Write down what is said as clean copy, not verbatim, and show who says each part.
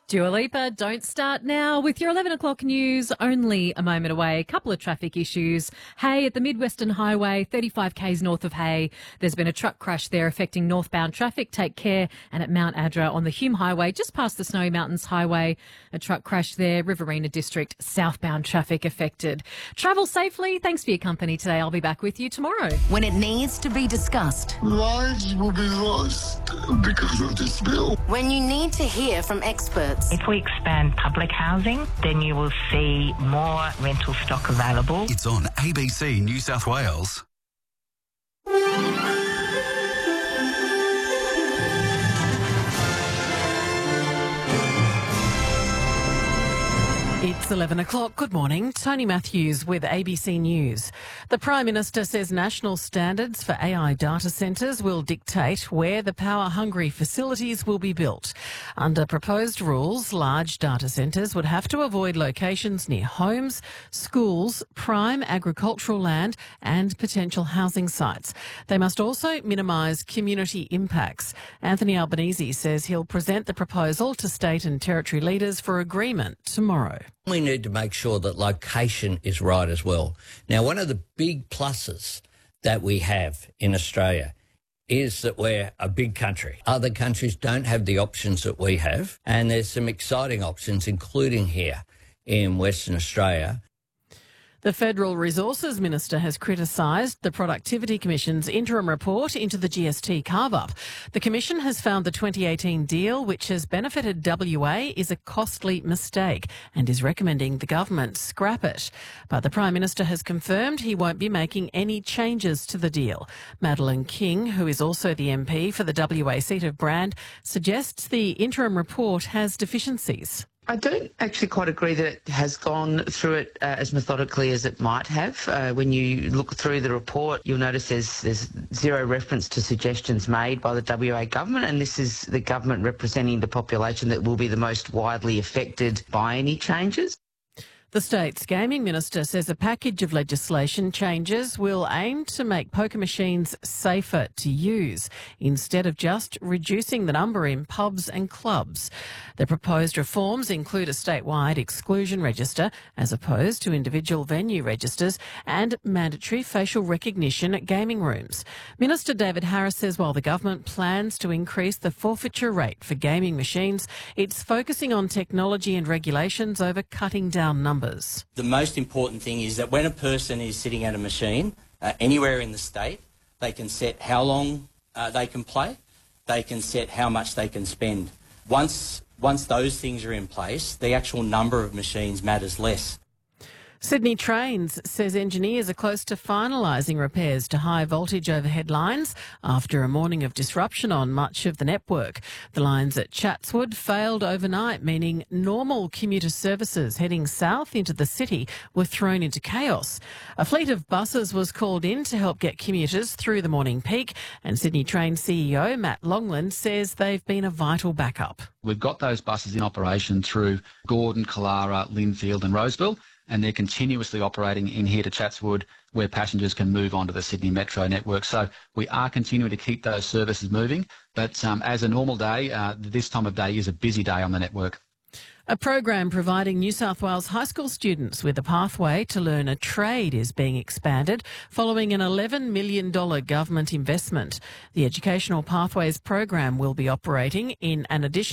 Speaker 1: Dua Lipa, Don't Start Now with your 11 o'clock news, only a moment away. A couple of traffic issues. Hay at the Mid-Western Highway, 35 k's north of Hay. There's been a truck crash there affecting northbound traffic. Take care. And at Mount Adra on the Hume Highway, just past the Snowy Mountains Highway, a truck crash there. Riverina District, southbound traffic affected. Travel safely. Thanks for your company today. I'll be back with you tomorrow.
Speaker 2: When it needs to be discussed.
Speaker 3: Lives will be lost because of this bill.
Speaker 2: When you need to hear from experts.
Speaker 4: If we expand public housing, then you will see more rental stock available.
Speaker 5: It's on ABC New South Wales.
Speaker 6: It's 11 o'clock. Good morning. Tony Matthews with ABC News. The Prime Minister says national standards for AI data centres will dictate where the power-hungry facilities will be built. Under proposed rules, large data centres would have to avoid locations near homes, schools, prime agricultural land and potential housing sites. They must also minimise community impacts. Anthony Albanese says he'll present the proposal to state and territory leaders for agreement tomorrow.
Speaker 7: We need to make sure that location is right as well. Now, one of the big pluses that we have in Australia is that we're a big country. Other countries don't have the options that we have, and there's some exciting options, including here in Western Australia.
Speaker 6: The Federal Resources Minister has criticised the Productivity Commission's interim report into the GST carve-up. The Commission has found the 2018 deal, which has benefited WA, is a costly mistake and is recommending the government scrap it. But the Prime Minister has confirmed he won't be making any changes to the deal. Madeleine King, who is also the MP for the WA seat of Brand, suggests the interim report has deficiencies.
Speaker 8: I don't actually quite agree that it has gone through it as methodically as it might have. When you look through the report, you'll notice there's zero reference to suggestions made by the WA government, and this is the government representing the population that will be the most widely affected by any changes.
Speaker 6: The state's gaming minister says a package of legislation changes will aim to make poker machines safer to use instead of just reducing the number in pubs and clubs. The proposed reforms include a statewide exclusion register as opposed to individual venue registers and mandatory facial recognition at gaming rooms. Minister David Harris says while the government plans to increase the forfeiture rate for gaming machines, it's focusing on technology and regulations over cutting down numbers.
Speaker 9: The most important thing is that when a person is sitting at a machine anywhere in the state, they can set how long they can play, they can set how much they can spend. Once those things are in place, the actual number of machines matters less.
Speaker 6: Sydney Trains says engineers are close to finalising repairs to high voltage overhead lines after a morning of disruption on much of the network. The lines at Chatswood failed overnight, meaning normal commuter services heading south into the city were thrown into chaos. A fleet of buses was called in to help get commuters through the morning peak, and Sydney Trains CEO Matt Longland says they've been a vital backup.
Speaker 10: We've got those buses in operation through Gordon, Killara, Linfield and Roseville, and they're continuously operating in here to Chatswood where passengers can move onto the Sydney Metro network. So we are continuing to keep those services moving, but as a normal day, this time of day is a busy day on the network.
Speaker 6: A program providing New South Wales high school students with a pathway to learn a trade is being expanded following an $11 million government investment. The Educational Pathways program will be operating in an additional